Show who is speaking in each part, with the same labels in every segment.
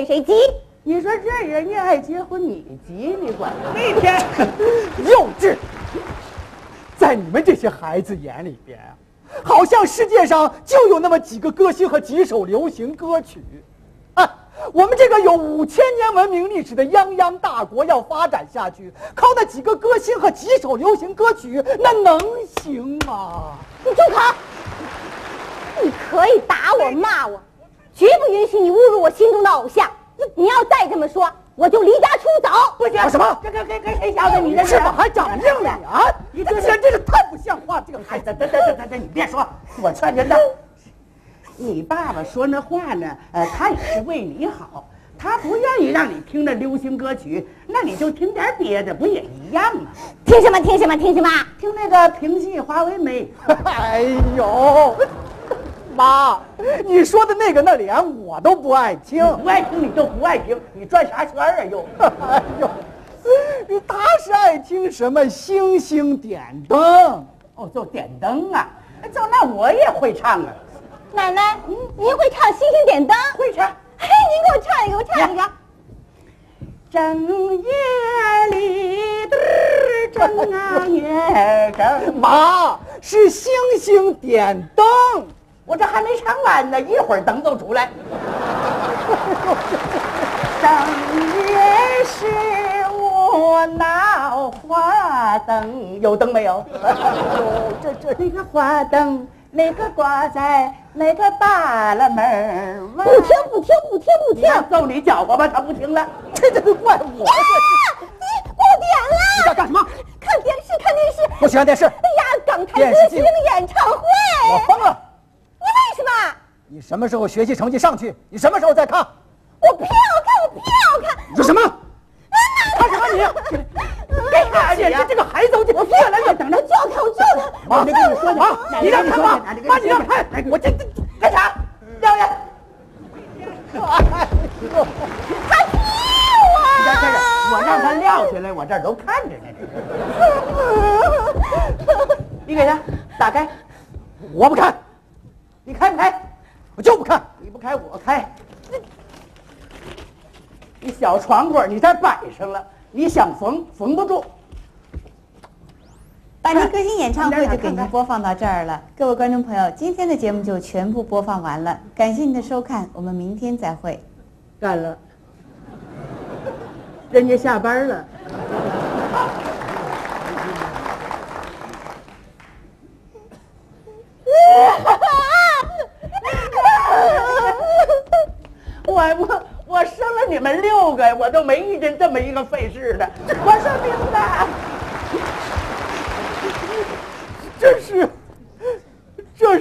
Speaker 1: 谁急？
Speaker 2: 你说这人家爱结婚，你急你管？
Speaker 3: 那天
Speaker 4: 幼稚，在你们这些孩子眼里边啊，好像世界上就有那么几个歌星和几首流行歌曲。啊，我们这个有5000年文明历史的泱泱大国要发展下去，靠那几个歌星和几首流行歌曲，那能行吗？
Speaker 1: 你住口！你可以打我骂我，绝不允许你侮辱我心中的偶像。你要再这么说，我就离家出走。
Speaker 2: 不行，
Speaker 4: 什么？
Speaker 2: 这跟谁小子？你这
Speaker 4: 是吧？还长硬了啊！你这简直是太不像话！这个孩子，
Speaker 2: 等，你别说，我劝劝他。你爸爸说那话呢，他也是为你好，他不愿意让你听那流行歌曲，那你就听点别的，不也一样吗？
Speaker 1: 听什么？听什么？听什么？
Speaker 2: 听那个平戏华为美。
Speaker 4: 哎呦！妈，你说的那个那脸我都不爱听，
Speaker 2: 不爱听你就不爱听，你转啥圈啊又？
Speaker 4: 哎呦，他是爱听什么星星点灯？
Speaker 2: 哦，就点灯啊，就那我也会唱啊。
Speaker 1: 奶奶，您会唱《星星点灯》？
Speaker 2: 会唱。
Speaker 1: 嘿，您给我唱一个，我唱一个。
Speaker 2: 正夜里正啊月正。
Speaker 4: 妈，是星星点灯。
Speaker 2: 我这还没唱完呢，一会儿灯就出来。正月十五闹花灯，有灯没有？这那个花灯，那个挂在那个大了门外。
Speaker 1: 不听！
Speaker 2: 揍你搅和吧，他不听了。
Speaker 4: 这都怪我。
Speaker 1: 你过点了！
Speaker 4: 你在干什么？
Speaker 1: 看电视。
Speaker 4: 不喜欢电视。
Speaker 1: 哎呀，港台歌星演唱会。
Speaker 4: 我疯了。
Speaker 1: 你为什么？
Speaker 4: 你什么时候学习成绩上去？你什么时候再看？
Speaker 1: 我不要看！
Speaker 4: 你说什么？看什么你？
Speaker 2: 别看
Speaker 4: 简直这个孩子，我
Speaker 2: 越来越等着。
Speaker 1: 我就要看！
Speaker 4: 妈，你跟你说妈，你让开妈，妈你让开！我这
Speaker 2: 干啥？廖人！
Speaker 1: 他踢我！
Speaker 2: 我让他撂下来，我这儿都看着呢。你给他打开，
Speaker 4: 我不看。
Speaker 2: 你开不开？
Speaker 4: 我就不看。
Speaker 2: 你不开我开。你小床柜你这摆上了，你想缝不住。
Speaker 5: 百年歌星演唱会就给您播放到这儿了，各位观众朋友，今天的节目就全部播放完了，感谢您的收看，我们明天再会。
Speaker 2: 干了，人家下班了。我生了你们6个，我都没遇见这么一个费事的。我说明白，
Speaker 4: 这是为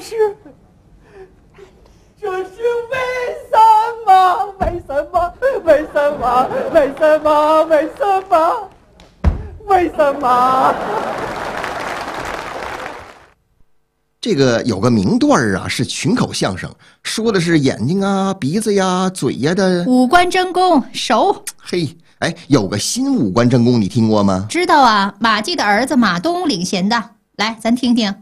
Speaker 4: 什么？
Speaker 6: 这个有个名段啊，是群口相声，说的是眼睛啊、鼻子呀、嘴呀的
Speaker 7: 五官真功熟。
Speaker 6: 嘿，哎，有个新五官真功，你听过吗？
Speaker 7: 知道啊，马季的儿子马东领衔的。来，咱听听。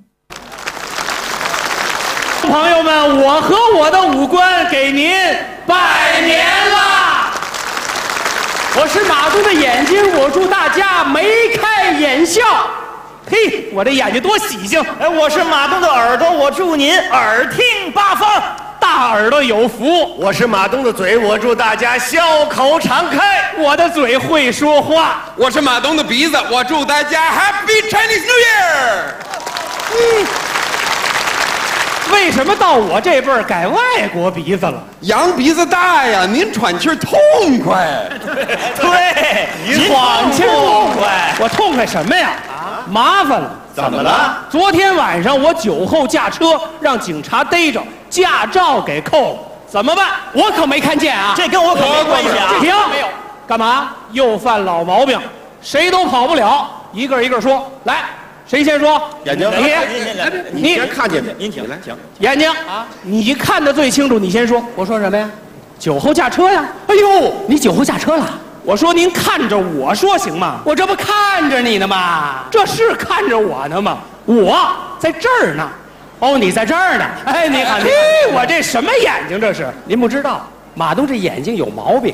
Speaker 3: 朋友们，我和我的五官给您拜年啦！我是马东的眼睛，我祝大家眉开眼笑。嘿，我这眼睛多喜庆！
Speaker 8: 哎，我是马东的耳朵，我祝您耳听八方，
Speaker 3: 大耳朵有福。
Speaker 8: 我是马东的嘴，我祝大家笑口常开。
Speaker 3: 我的嘴会说话。
Speaker 9: 我是马东的鼻子，我祝大家 Happy Chinese New Year。
Speaker 3: 为什么到我这辈儿改外国鼻子了？
Speaker 9: 羊鼻子大呀，您喘气儿痛快。
Speaker 8: 对，
Speaker 3: 您喘气痛快。我痛快什么呀？麻烦了。
Speaker 8: 怎么了？
Speaker 3: 昨天晚上我酒后驾车，让警察逮着，驾照给扣了。怎么办？我可没看见啊！
Speaker 8: 这跟我可没关系啊！
Speaker 3: 停！没有。干嘛？又犯老毛病，谁都跑不了。一个一个说，来。谁先说？
Speaker 8: 眼睛，
Speaker 9: 你先看见没？
Speaker 8: 您请来，请
Speaker 3: 眼睛啊！你看得最清楚，你先说。
Speaker 2: 我说什么呀？
Speaker 3: 酒后驾车呀！哎呦，你酒后驾车了？我说您看着我说行吗？我这不看着你呢吗？这是看着我呢吗？我在这儿呢。哦，你在这儿呢。哎，你看，我这什么眼睛这是？您不知道，马东这眼睛有毛病。